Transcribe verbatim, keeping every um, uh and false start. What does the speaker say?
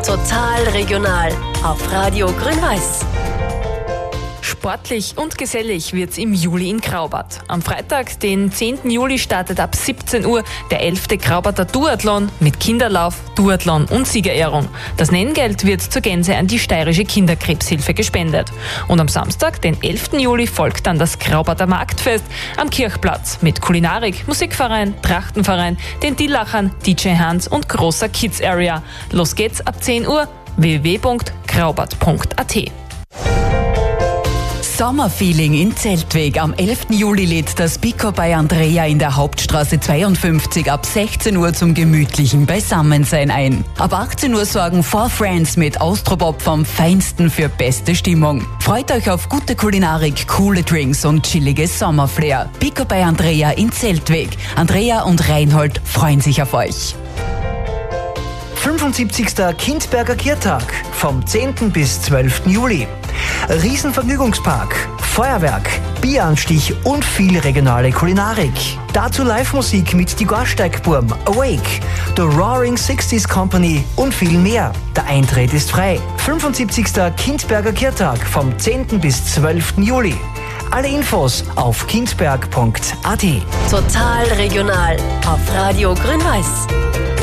Total regional auf Radio Grün-Weiß. Sportlich und gesellig wird's im Juli in Graubart. Am Freitag, den zehnten Juli, startet ab siebzehn Uhr der elfte Graubarter Duathlon mit Kinderlauf, Duathlon und Siegerehrung. Das Nenngeld wird zur Gänze an die steirische Kinderkrebshilfe gespendet. Und am Samstag, den elften Juli, folgt dann das Graubarter Marktfest am Kirchplatz mit Kulinarik, Musikverein, Trachtenverein, den Dillachern, D J Hans und großer Kids Area. Los geht's ab zehn Uhr, w w w punkt graubart punkt a t. Sommerfeeling in Zeltweg. Am elften Juli lädt das Pico bei Andrea in der Hauptstraße zweiundfünfzig ab sechzehn Uhr zum gemütlichen Beisammensein ein. Ab achtzehn Uhr sorgen Four Friends mit Austropop vom Feinsten für beste Stimmung. Freut euch auf gute Kulinarik, coole Drinks und chilliges Sommerflair. Pico bei Andrea in Zeltweg. Andrea und Reinhold freuen sich auf euch. fünfundsiebzigster Kindberger Kirtag vom zehnten bis zwölften Juli. Riesenvergnügungspark, Feuerwerk, Bieranstich und viel regionale Kulinarik. Dazu Live-Musik mit die Gorsteigburm, Awake, The Roaring Sixties Company und viel mehr. Der Eintritt ist frei. fünfundsiebzigster Kindberger Kirtag vom zehnten bis zwölften Juli. Alle Infos auf kindberg punkt a t. Total regional auf Radio Grün-Weiß.